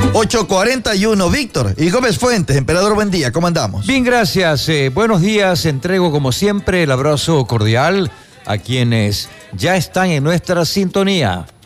8:41, Víctor y Gómez Fuentes, emperador, buen día, ¿cómo andamos? Bien, gracias, buenos días, entrego como siempre el abrazo cordial a quienes ya están en nuestra sintonía.